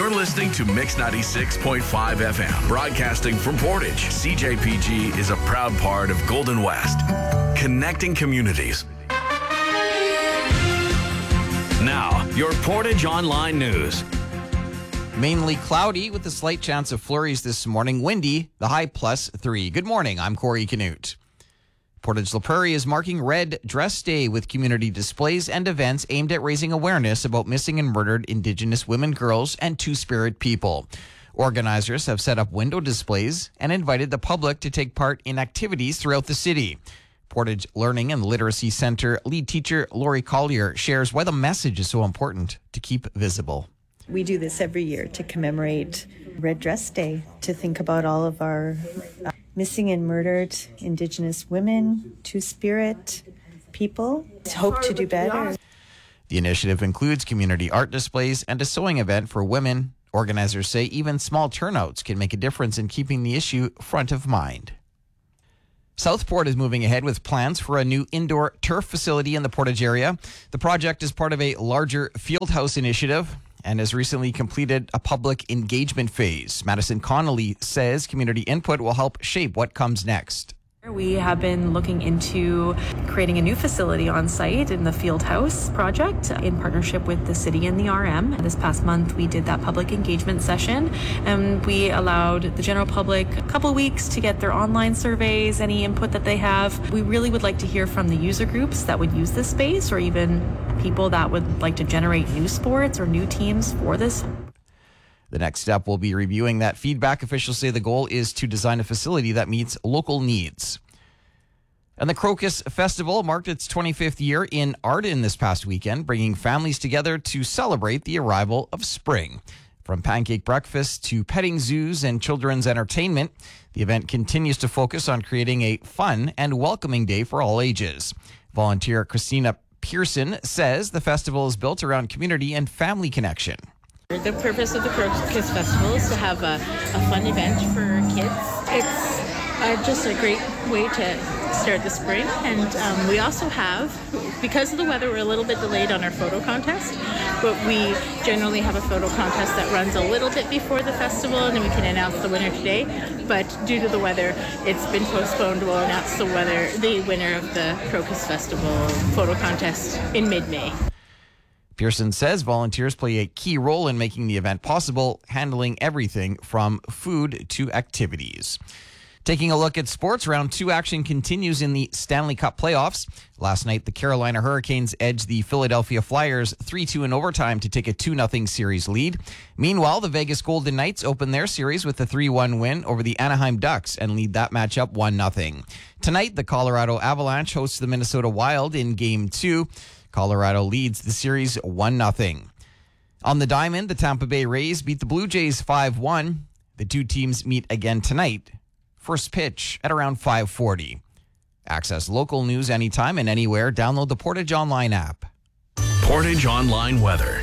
You're listening to Mix 96.5 FM, broadcasting from Portage. CJPG is a proud part of Golden West, connecting communities. Now, your Portage Online News. Mainly cloudy with a slight chance of flurries this morning. Windy, the high +3. Good morning, I'm Corey Canute. Portage La Prairie is marking Red Dress Day with community displays and events aimed at raising awareness about missing and murdered Indigenous women, girls, and Two-Spirit people. Organizers have set up window displays and invited the public to take part in activities throughout the city. Portage Learning and Literacy Center lead teacher Lori Collier shares why the message is so important to keep visible. We do this every year to commemorate Red Dress Day, to think about all of our missing and murdered Indigenous women, Two-Spirit people. Hope to do better. The initiative includes community art displays and a sewing event for women. Organizers say even small turnouts can make a difference in keeping the issue front of mind. Southport is moving ahead with plans for a new indoor turf facility in the Portage area. The project is part of a larger Fieldhouse initiative and has recently completed a public engagement phase. Madison Connolly says community input will help shape what comes next. We have been looking into creating a new facility on site in the Fieldhouse project in partnership with the city and the RM. This past month, we did that public engagement session, and we allowed the general public a couple of weeks to get their online surveys, any input that they have. We really would like to hear from the user groups that would use this space, or even people that would like to generate new sports or new teams for this. The next step will be reviewing that feedback. Officials say the goal is to design a facility that meets local needs. And the Crocus Festival marked its 25th year in Arden this past weekend, bringing families together to celebrate the arrival of spring. From pancake breakfast to petting zoos and children's entertainment, the event continues to focus on creating a fun and welcoming day for all ages. Volunteer Christina Pearson says the festival is built around community and family connection. The purpose of the Crocus Festival is to have a fun event for kids. It's just a great way to start the spring. And we also have, because of the weather, we're a little bit delayed on our photo contest, but we generally have a photo contest that runs a little bit before the festival, and then we can announce the winner today. But due to the weather, it's been postponed. We'll announce the winner of the Crocus Festival photo contest in mid-May. Pearson says volunteers play a key role in making the event possible, handling everything from food to activities. Taking a look at sports, round 2 action continues in the Stanley Cup playoffs. Last night, the Carolina Hurricanes edged the Philadelphia Flyers 3-2 in overtime to take a 2-0 series lead. Meanwhile, the Vegas Golden Knights opened their series with a 3-1 win over the Anaheim Ducks and lead that matchup 1-0. Tonight, the Colorado Avalanche hosts the Minnesota Wild in Game 2. Colorado leads the series 1-0. On the diamond, the Tampa Bay Rays beat the Blue Jays 5-1. The two teams meet again tonight. First pitch at around 5:40. Access local news anytime and anywhere. Download the Portage Online app. Portage Online weather.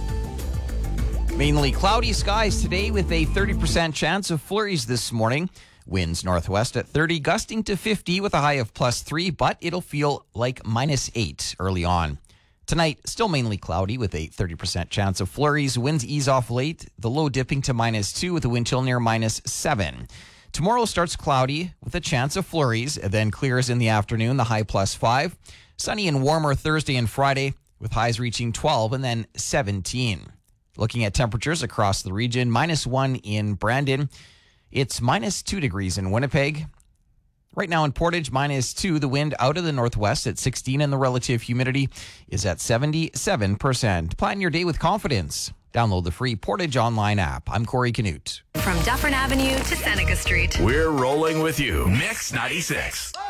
Mainly cloudy skies today with a 30% chance of flurries this morning. Winds northwest at 30, gusting to 50 with a high of +3, but it'll feel like -8 early on. Tonight, still mainly cloudy with a 30% chance of flurries. Winds ease off late, the low dipping to -2 with a wind chill near -7. Tomorrow starts cloudy with a chance of flurries, then clears in the afternoon, the high +5. Sunny and warmer Thursday and Friday with highs reaching 12 and then 17. Looking at temperatures across the region, -1 in Brandon. It's -2 degrees in Winnipeg. Right now in Portage, -2. The wind out of the northwest at 16 and the relative humidity is at 77%. Plan your day with confidence. Download the free Portage Online app. I'm Corey Canute. From Dufferin Avenue to Seneca Street. We're rolling with you. Mix 96.